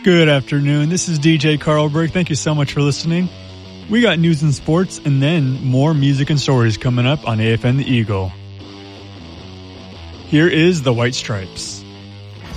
Good afternoon. This is DJ Carlberg. Thank you so much for listening. We got news and sports and then more music and stories coming up on AFN The Eagle. Here is The White Stripes.